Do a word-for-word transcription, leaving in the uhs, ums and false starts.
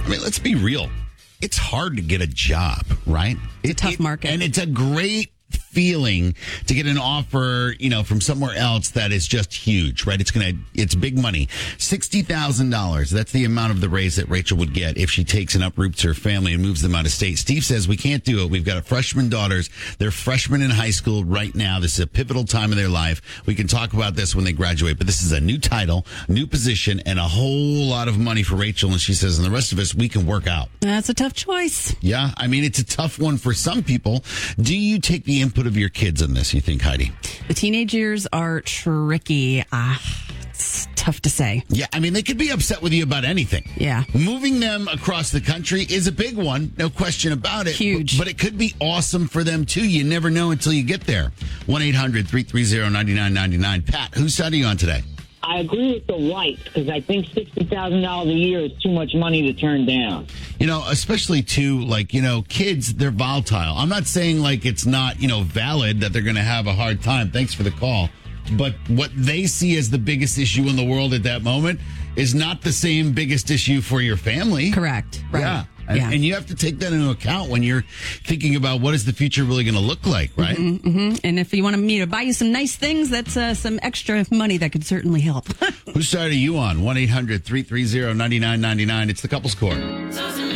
I mean, let's be real. It's hard to get a job, right? It's a tough it, market. And it's a great feeling to get an offer, you know, from somewhere else that is just huge, right? It's going to, it's big money. sixty thousand dollars. That's the amount of the raise that Rachel would get if she takes and uproots her family and moves them out of state. Steve says we can't do it. We've got a freshman daughters. They're freshmen in high school right now. This is a pivotal time of their life. We can talk about this when they graduate, but this is a new title, new position, and a whole lot of money for Rachel. And she says, and the rest of us, we can work out. That's a tough choice. Yeah. I mean, it's a tough one for some people. Do you take the input of your kids in this, you think, Heidi? The teenage years are tricky. Ah, it's tough to say. Yeah, I mean, they could be upset with you about anything. Yeah. Moving them across the country is a big one, no question about it. Huge. But, but it could be awesome for them, too. You never know until you get there. one eight hundred three three zero nine nine nine nine. Pat, whose side are you on today? I agree with the white because I think sixty thousand dollars a year is too much money to turn down. You know, especially to, like, you know, kids, they're volatile. I'm not saying, like, it's not, you know, valid that they're going to have a hard time. Thanks for the call. But what they see as the biggest issue in the world at that moment is not the same biggest issue for your family. Correct. Right. Yeah. And, yeah. and you have to take that into account when you're thinking about what is the future really going to look like, right? Mm-hmm, mm-hmm. And if you want me to buy you some nice things, that's uh, some extra money that could certainly help. Whose side are you on? one eight hundred three three zero nine nine nine nine. It's the Couples Court.